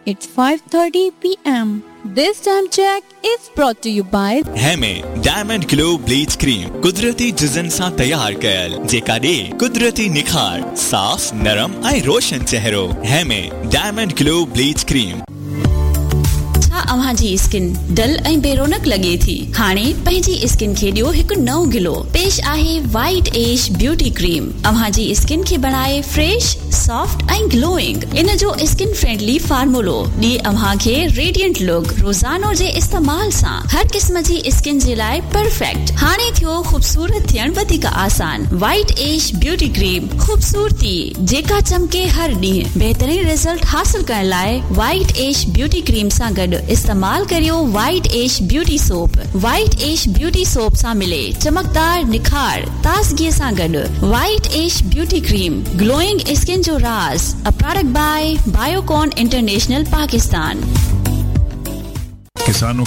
It's 5:30 p.m. This time check is brought to you by हेमें diamond glow bleach cream कुदरती जिजन सां तैयार कयल जेका ॾे कुदरती निखार साफ़ नरम ऐं रोशन चेहरो हेमें डायमंड ग्लो ब्लीच क्रीम। अव्हां जी स्किन डल ऐं बेरोनक लगे थी हाणे पंहिंजी स्किन खे ॾियो हिकु नओं गिलो पेश आहे वाइट एज ब्यूटी क्रीम अव्हां जी स्किन खे बनाए फ्रेश सॉफ्ट ऐं ग्लोइंग इन जो स्किन फ्रेंडली फार्मूलो ॾे अव्हां खे रेडिएंट लुक रोजानो जे इस्तेमाल सां हर क़िस्म जी स्किन जे लाइ परफेक्ट हाणे थियो खूबसूरत थियण वधीक आसान वाइट एज ब्यूटी क्रीम खूबसूरती जेका चमके हर ॾींहुं बेहतरीन रिजल्ट हासिल करण लाइ वाइट एज ब्यूटी क्रीम सां गॾु इस्तेमाल करियो वाइट एज ब्यूटी सोप सां मिले चमकदार निखार ताज़गी सां गॾु white as beauty cream glowing skin जो राज a product bye Biocon international Pakistan. किसानों